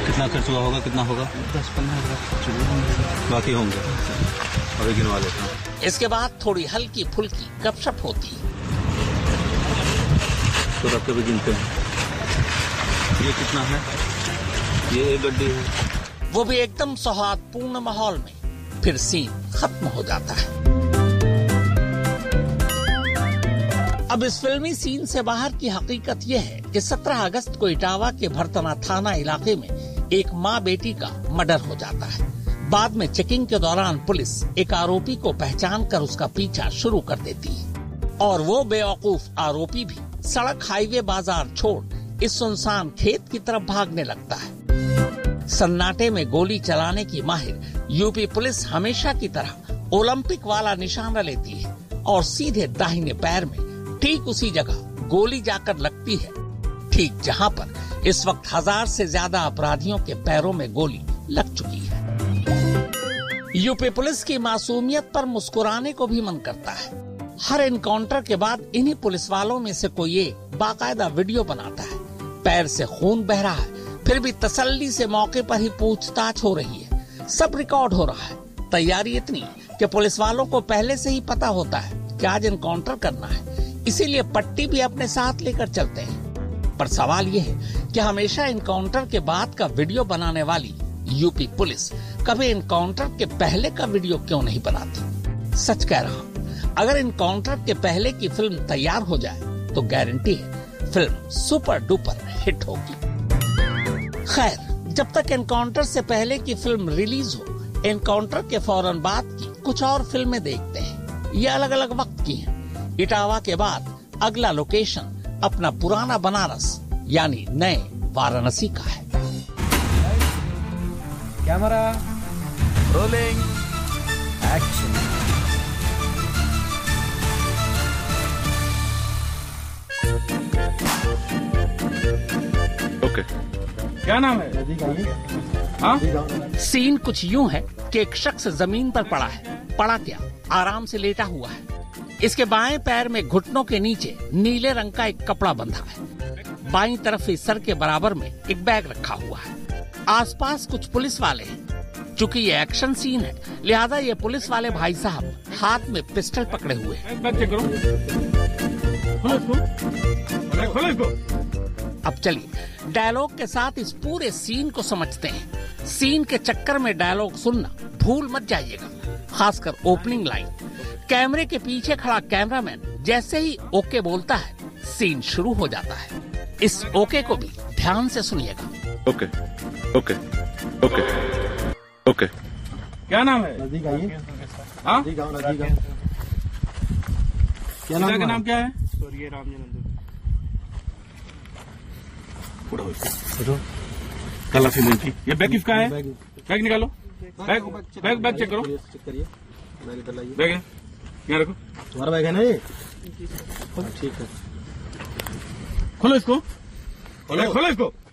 कितना खर्च हुआ होगा, कितना होगा? 10-15 हज़ार बाकी होंगे, अभी गिनवा लेता हूँ। इसके बाद थोड़ी हल्की फुल्की गपशप होती है। तो रख के भी गिनते हैं। ये कितना है? ये एक गड्डी है। वो भी एकदम सौहार्दपूर्ण माहौल में। फिर सीन खत्म हो जाता है। अब इस फिल्मी सीन से बाहर की हकीकत यह है कि 17 अगस्त को इटावा के भरतना थाना इलाके में एक माँ बेटी का मर्डर हो जाता है। बाद में चेकिंग के दौरान पुलिस एक आरोपी को पहचान कर उसका पीछा शुरू कर देती है और वो बेवकूफ आरोपी भी सड़क, हाईवे, बाजार छोड़ इस सुनसान खेत की तरफ भागने लगता है। सन्नाटे में गोली चलाने की माहिर यूपी पुलिस हमेशा की तरह ओलंपिक वाला निशाना लेती है और सीधे दाहिने पैर में ठीक उसी जगह गोली जाकर लगती है, ठीक जहां पर इस वक्त 1000 से ज्यादा अपराधियों के पैरों में गोली लग चुकी है। यूपी पुलिस की मासूमियत पर मुस्कुराने को भी मन करता है। हर एनकाउंटर के बाद इन्हीं पुलिस वालों में से कोई एक बाकायदा वीडियो बनाता है। पैर से खून बह रहा है, फिर भी तसल्ली से मौके पर ही पूछताछ हो रही है। सब रिकॉर्ड हो रहा है। तैयारी इतनी कि पुलिस वालों को पहले से ही पता होता है कि आज एनकाउंटर करना है, इसीलिए पट्टी भी अपने साथ लेकर चलते हैं। पर सवाल यह है कि हमेशा एनकाउंटर के बाद का वीडियो बनाने वाली यूपी पुलिस कभी एनकाउंटर के पहले का वीडियो क्यों नहीं बनाती? सच कह रहा हूँ, अगर एनकाउंटर के पहले की फिल्म तैयार हो जाए तो गारंटी है फिल्म सुपर डुपर हिट होगी। खैर, जब तक एनकाउंटर से पहले की फिल्म रिलीज हो, एनकाउंटर के फौरन बाद की कुछ और फिल्में देखते हैं। ये अलग अलग वक्त की हैं। इटावा के बाद अगला लोकेशन अपना पुराना बनारस यानी नए वाराणसी का है। Camera rolling action. ओके। क्या नाम है? हाँ? सीन कुछ यूं है कि एक शख्स जमीन पर पड़ा है। पड़ा क्या, आराम से लेटा हुआ है। इसके बाएं पैर में घुटनों के नीचे नीले रंग का एक कपड़ा बंधा है। बाईं तरफ इस सर के बराबर में एक बैग रखा हुआ है। आसपास कुछ पुलिस वाले हैं। चूंकि ये एक्शन सीन है, लिहाजा ये पुलिस वाले भाई साहब हाथ में पिस्टल पकड़े हुए हैं। अब चलिए डायलॉग के साथ इस पूरे सीन को समझते हैं। सीन के चक्कर में डायलॉग सुनना भूल मत जाइएगा, खासकर ओपनिंग लाइन। कैमरे के पीछे खड़ा कैमरामैन जैसे ही ओके बोलता है, सीन शुरू हो जाता है। इस ओके को भी ध्यान से सुनिएगा। Okay okay okay okay. क्या नाम है? नदी का ये? हाँ? नदी का क्या पिता का नाम क्या है? सूर्य रामजनंद। कल थी। ये बैग किसका है? बैग निकालो। बैग बैग चेक करो। चेक करिए। बैग इधर लाइए। बैग है यहाँ रखो। तुम्हारा बैग है ना ये? ठीक है। खोलो इसको। खोलो इसको।